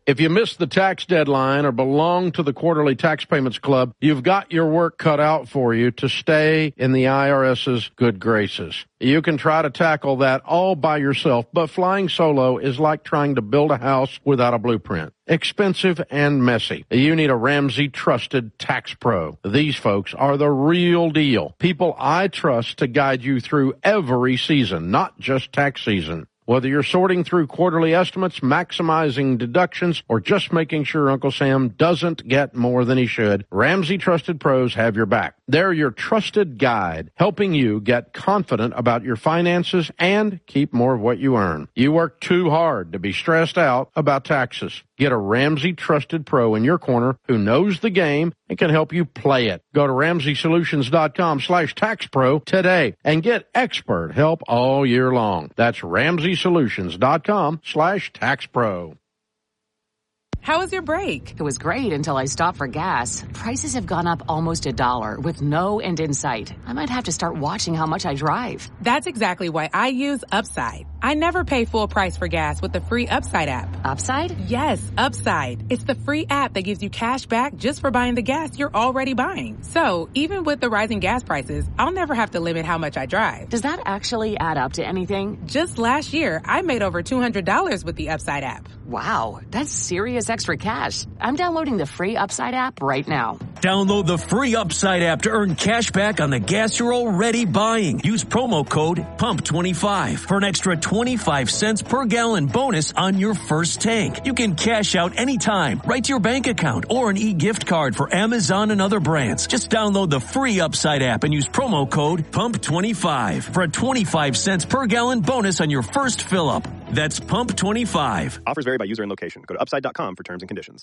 If you missed the tax deadline or belong to the Quarterly Tax Payments Club, you've got your work cut out for you to stay in the IRS's good graces. You can try to tackle that all by yourself, but flying solo is like trying to build a house without a blueprint. Expensive and messy. You need a Ramsey Trusted Tax Pro. These folks are the real deal. People I trust to guide you through every season, not just tax season. Whether you're sorting through quarterly estimates, maximizing deductions, or just making sure Uncle Sam doesn't get more than he should, Ramsey Trusted Pros have your back. They're your trusted guide, helping you get confident about your finances and keep more of what you earn. You work too hard to be stressed out about taxes. Get a Ramsey Trusted Pro in your corner who knows the game and can help you play it. Go to RamseySolutions.com/TaxPro today and get expert help all year long. That's RamseySolutions.com/TaxPro. How was your break? It was great until I stopped for gas. Prices have gone up almost $1 with no end in sight. I might have to start watching how much I drive. That's exactly why I use Upside. I never pay full price for gas with the free Upside app. Upside? Yes, Upside. It's the free app that gives you cash back just for buying the gas you're already buying. So even with the rising gas prices, I'll never have to limit how much I drive. Does that actually add up to anything? Just last year, I made over $200 with the Upside app. Wow, that's serious extra cash. I'm downloading the free Upside app right now. Download the free Upside app to earn cash back on the gas you're already buying. Use promo code PUMP25 for an extra 25 cents per gallon bonus on your first tank. You can cash out anytime, right to your bank account, or an e-gift card for Amazon and other brands. Just download the free Upside app and use promo code PUMP25 for a 25 cents per gallon bonus on your first fill-up. That's PUMP25. Offers vary by user and location. Go to upside.com for terms and conditions.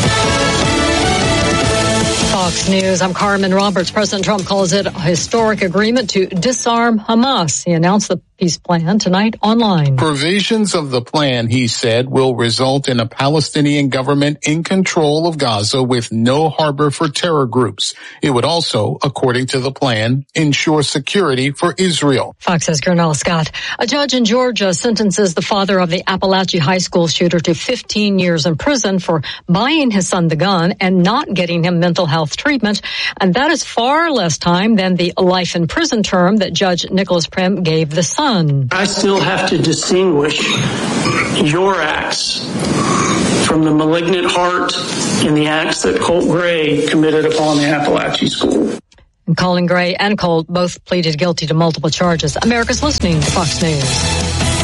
Fox News, I'm Carmen Roberts. President Trump calls it a historic agreement to disarm Hamas. He announced the peace plan tonight online. Provisions of the plan, he said, will result in a Palestinian government in control of Gaza with no harbor for terror groups. It would also, according to the plan, ensure security for Israel. Fox's Gernal Scott. A judge in Georgia sentences the father of the Appalachia High School shooter to 15 years in prison for buying his son the gun and not getting him mental health treatment. And that is far less time than the life in prison term that Judge Nicholas Prim gave the son. I still have to distinguish your acts from the malignant heart and the acts that Colt Gray committed upon the Appalachia School. And Colin Gray and Colt both pleaded guilty to multiple charges. America's listening to Fox News.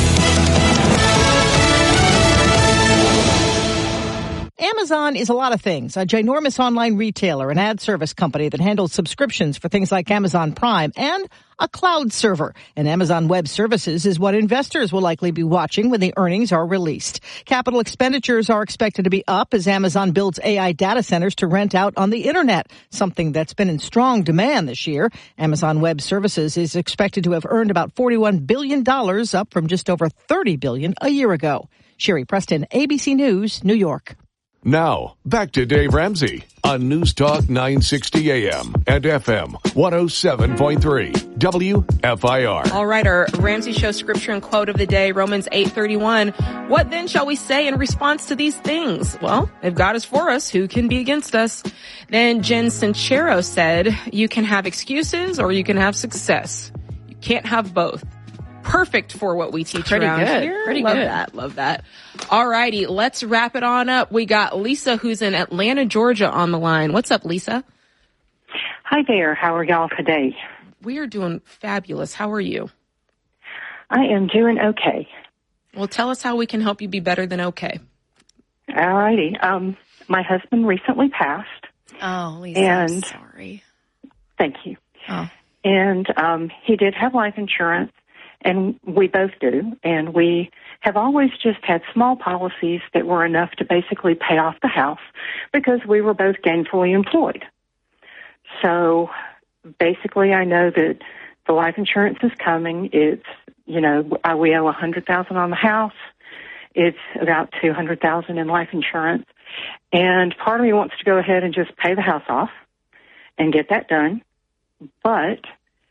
Amazon is a lot of things. A ginormous online retailer, an ad service company that handles subscriptions for things like Amazon Prime, and a cloud server. And Amazon Web Services is what investors will likely be watching when the earnings are released. Capital expenditures are expected to be up as Amazon builds AI data centers to rent out on the internet, something that's been in strong demand this year. Amazon Web Services is expected to have earned about $41 billion, up from just over $30 billion a year ago. Sherry Preston, ABC News, New York. Now, back to Dave Ramsey on News Talk 960 AM and FM 107.3 WFIR. All right, our Ramsey Show scripture and quote of the day, Romans 8:31. What then shall we say in response to these things? Well, if God is for us, who can be against us? Then Jen Sincero said, you can have excuses or you can have success. You can't have both. Perfect for what we teach around here. Pretty love good. Love that. All righty, let's wrap it on up. We got Lisa, who's in Atlanta, Georgia, on the line. What's up, Lisa? Hi there. How are y'all today? We are doing fabulous. How are you? I am doing okay. Well, tell us how we can help you be better than okay. All righty. My husband recently passed. Oh, Lisa, and I'm sorry. Thank you. Oh. And he did have life insurance. And we both do, and we have always just had small policies that were enough to basically pay off the house because we were both gainfully employed. So basically I know that the life insurance is coming. It's, we owe $100,000 on the house. It's about $200,000 in life insurance. And part of me wants to go ahead and just pay the house off and get that done. But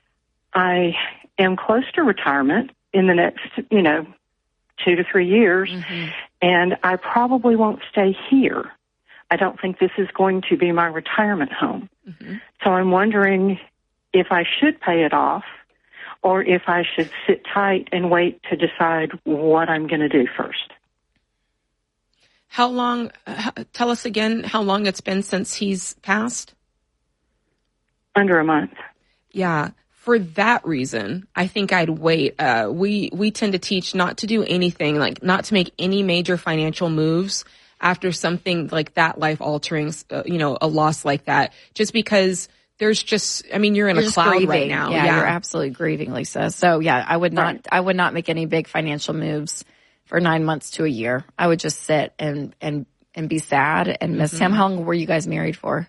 I am close to retirement in the next, 2 to 3 years. Mm-hmm. and I probably won't stay here. I don't think this is going to be my retirement home. Mm-hmm. So I'm wondering if I should pay it off or if I should sit tight and wait to decide what I'm going to do first. How long, tell us again how long it's been since he's passed? Under a month. Yeah. For that reason, I think I'd wait. We tend to teach not to do anything, like not to make any major financial moves after something like that, life-altering, a loss like that, just because there's just, I mean, you're in a cloud grieving right now. Yeah, you're absolutely grieving, Lisa. So yeah, I would not make any big financial moves for 9 months to a year. I would just sit and be sad and miss him. How long were you guys married for?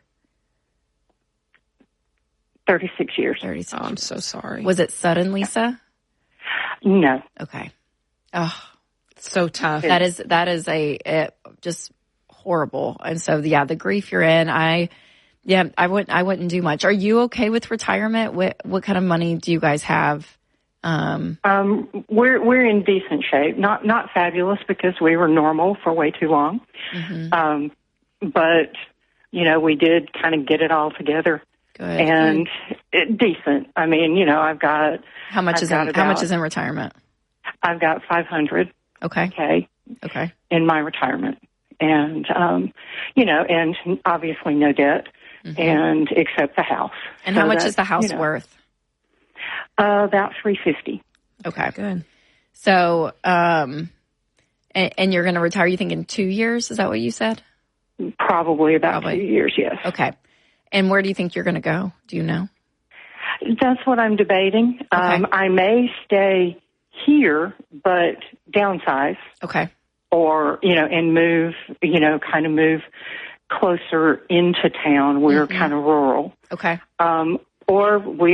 36 years. 36 I'm so sorry. Was it sudden, Lisa? No. Okay. Oh, so tough. That is just horrible. And so, yeah, the grief you're in, I wouldn't do much. Are you okay with retirement? What kind of money do you guys have? We're in decent shape. Not fabulous because we were normal for way too long. Mm-hmm. But we did kind of get it all together. Good. And decent. I mean, I've got how much is in retirement? I've got $500. Okay. In my retirement, and and obviously no debt, and except the house. And so how much is the house worth? About $350. Okay, good. So, and you're going to retire, you think, in 2 years? Is that what you said? Probably about 2 years, yes. Okay. And where do you think you're going to go? Do you know? That's what I'm debating. Okay. I may stay here, but downsize. Okay. Or, and move, kind of move closer into town. We're kind of rural. Okay. Or we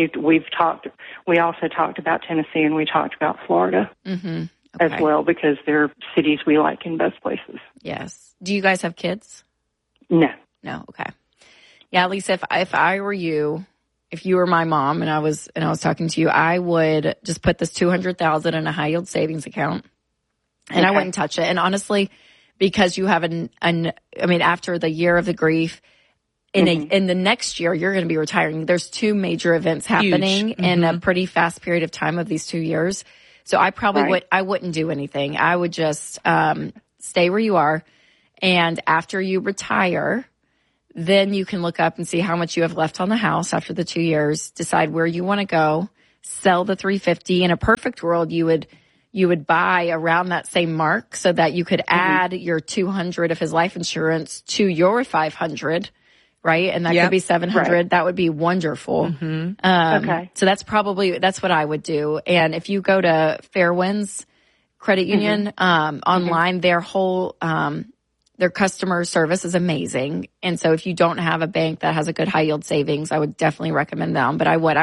also talked about Tennessee and we talked about Florida as well because they're cities we like in both places. Yes. Do you guys have kids? No. No. Okay. Yeah, Lisa, if I were you, if you were my mom and I was talking to you, I would just put this $200,000 in a high yield savings account and I wouldn't touch it. And honestly, because you have after the year of the grief, in the next year, you're going to be retiring. There's 2 major events happening in a pretty fast period of time of these 2 years. So I probably wouldn't do anything. I would just, stay where you are. And after you retire, then you can look up and see how much you have left on the house after the 2 years, decide where you want to go, sell the $350. In a perfect world, you would buy around that same mark so that you could add your $200 of his life insurance to your $500, right? And that could be $700. Right. That would be wonderful. So that's what I would do. And if you go to Fairwinds Credit Union, online, their whole, their customer service is amazing. And so if you don't have a bank that has a good high yield savings, I would definitely recommend them. But I